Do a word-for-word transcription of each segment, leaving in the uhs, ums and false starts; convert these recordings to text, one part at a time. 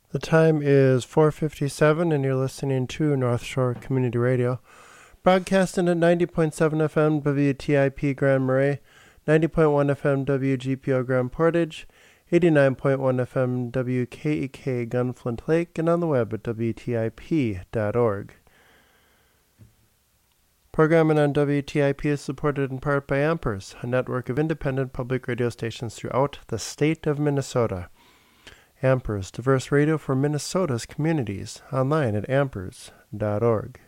The time is four fifty-seven, and you're listening to North Shore Community Radio, broadcasting at ninety point seven F M W T I P Grand Marais, ninety point one F M W G P O Grand Portage, eighty-nine point one F M W K E K Gunflint Lake, and on the web at W T I P dot org. Programming on W T I P is supported in part by Ampers, a network of independent public radio stations throughout the state of Minnesota. Ampers, diverse radio for Minnesota's communities, online at ampers dot org.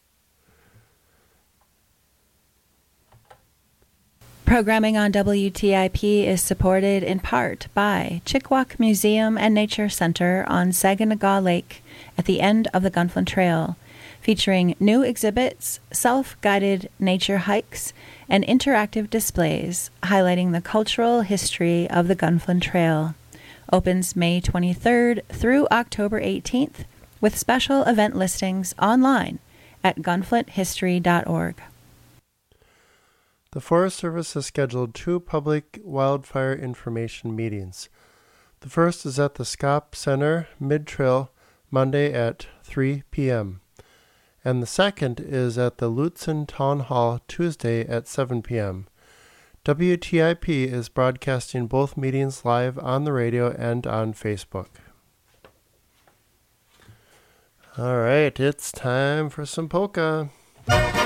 Programming on W T I P is supported in part by Chickawauk Museum and Nature Center on Saginaw Lake at the end of the Gunflint Trail, featuring new exhibits, self-guided nature hikes, and interactive displays highlighting the cultural history of the Gunflint Trail. Opens May twenty-third through October eighteenth with special event listings online at gunflint history dot org. The Forest Service has scheduled two public wildfire information meetings. The first is at the Scop Center Mid-Trail Monday at three p.m. and the second is at the Lutzen Town Hall Tuesday at seven p.m. W T I P is broadcasting both meetings live on the radio and on Facebook. All right, it's time for some polka.